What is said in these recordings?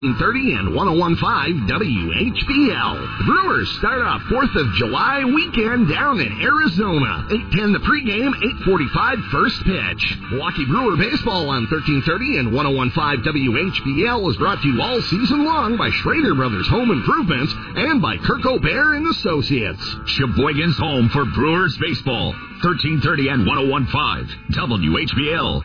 30 and 101.5 WHBL. The Brewers start off 4th of July weekend down in Arizona. 8:10 the pregame, 8:45 first pitch. Milwaukee Brewer baseball on 1330 and 101.5 WHBL is brought to you all season long by Schrader Brothers Home Improvements and by Kirk O'Bear and Associates. Sheboygan's home for Brewers baseball. 1330 and 101.5 WHBL.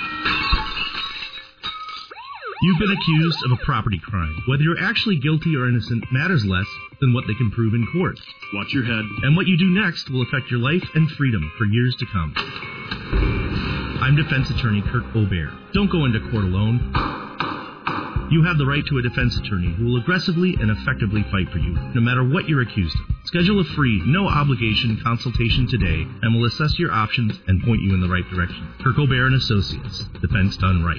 You've been accused of a property crime. Whether you're actually guilty or innocent matters less than what they can prove in court. Watch your head. And what you do next will affect your life and freedom for years to come. I'm defense attorney Kirk O'Bear. Don't go into court alone. You have the right to a defense attorney who will aggressively and effectively fight for you, no matter what you're accused of. Schedule a free, no-obligation consultation today, and we'll assess your options and point you in the right direction. Kirk O'Bear and Associates. Defense done right.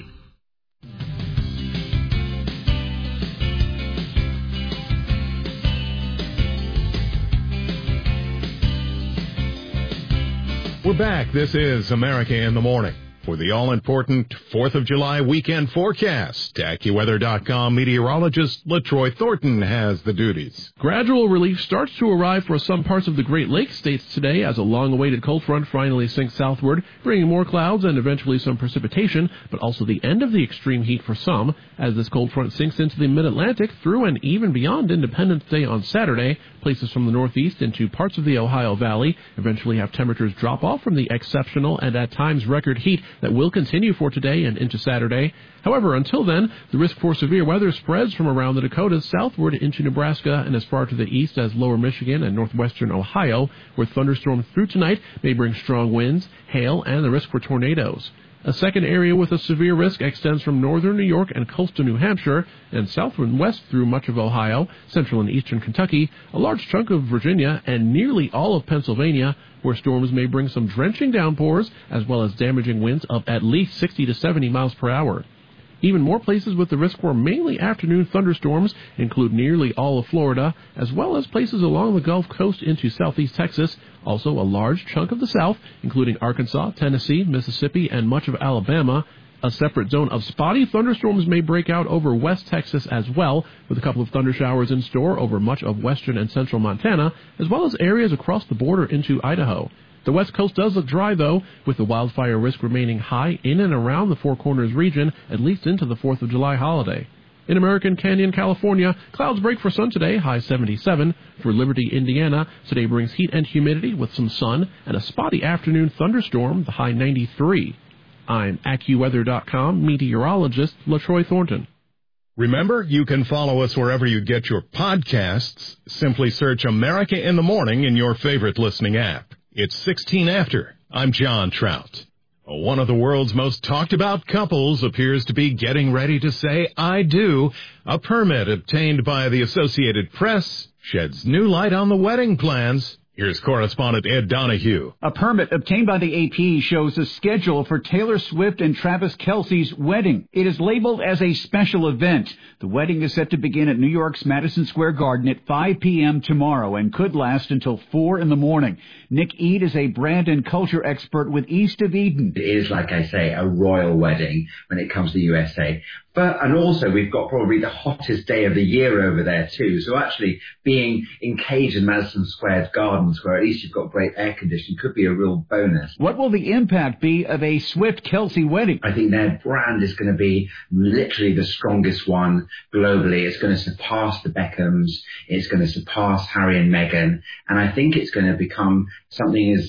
We're back. This is America in the Morning. For the all-important 4th of July weekend forecast, AccuWeather.com meteorologist LaTroy Thornton has the duties. Gradual relief starts to arrive for some parts of the Great Lakes states today as a long-awaited cold front finally sinks southward, bringing more clouds and eventually some precipitation, but also the end of the extreme heat for some, as this cold front sinks into the mid-Atlantic through and even beyond Independence Day on Saturday. Places from the northeast into parts of the Ohio Valley eventually have temperatures drop off from the exceptional and at times record heat that will continue for today and into Saturday. However, until then, the risk for severe weather spreads from around the Dakotas southward into Nebraska and as far to the east as lower Michigan and northwestern Ohio, where thunderstorms through tonight may bring strong winds, hail, and the risk for tornadoes. A second area with a severe risk extends from northern New York and coastal New Hampshire and south and west through much of Ohio, central and eastern Kentucky, a large chunk of Virginia, and nearly all of Pennsylvania, where storms may bring some drenching downpours as well as damaging winds of at least 60 to 70 miles per hour. Even more places with the risk for mainly afternoon thunderstorms include nearly all of Florida, as well as places along the Gulf Coast into southeast Texas, also a large chunk of the South, including Arkansas, Tennessee, Mississippi, and much of Alabama. A separate zone of spotty thunderstorms may break out over West Texas as well, with a couple of thundershowers in store over much of western and central Montana, as well as areas across the border into Idaho. The West Coast does look dry, though, with the wildfire risk remaining high in and around the Four Corners region, at least into the 4th of July holiday. In American Canyon, California, clouds break for sun today, high 77. For Liberty, Indiana, today brings heat and humidity with some sun and a spotty afternoon thunderstorm, the high 93. I'm AccuWeather.com meteorologist LaTroy Thornton. Remember, you can follow us wherever you get your podcasts. Simply search America in the Morning in your favorite listening app. It's 16 after. I'm John Trout. One of the world's most talked about couples appears to be getting ready to say, I do. A permit obtained by the Associated Press sheds new light on the wedding plans. Here's correspondent Ed Donahue. A permit obtained by the AP shows a schedule for Taylor Swift and Travis Kelce's wedding. It is labeled as a special event. The wedding is set to begin at New York's Madison Square Garden at 5 p.m. tomorrow and could last until 4 in the morning. Nick Eade is a brand and culture expert with East of Eden. It is, like I say, a royal wedding when it comes to USA. And also, we've got probably the hottest day of the year over there, too. So actually, being encaged in Madison Square Gardens, where at least you've got great air conditioning, could be a real bonus. What will the impact be of a Swift-Kelce wedding? I think their brand is going to be literally the strongest one globally. It's going to surpass the Beckhams. It's going to surpass Harry and Meghan. And I think it's going to become something as,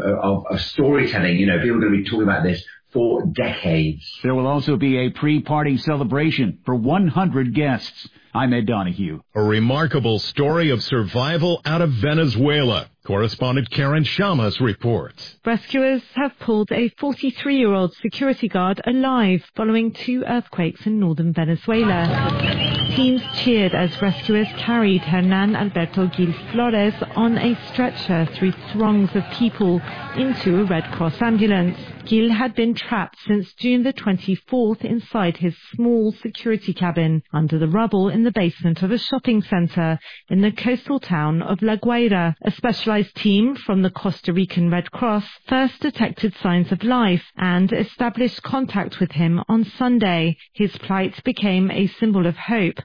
of storytelling. People are going to be talking about this for decades. There will also be a pre-party celebration for 100 guests. I'm Ed Donahue. A remarkable story of survival out of Venezuela. Correspondent Karen Shamas reports. Rescuers have pulled a 43-year-old security guard alive following 2 earthquakes in northern Venezuela. Teams cheered as rescuers carried Hernan Alberto Gil Flores on a stretcher through throngs of people into a Red Cross ambulance. Gil had been trapped since June the 24th inside his small security cabin under the rubble in the basement of a shopping centre in the coastal town of La Guaira. A specialized specialized team from the Costa Rican Red Cross first detected signs of life and established contact with him on Sunday. His plight became a symbol of hope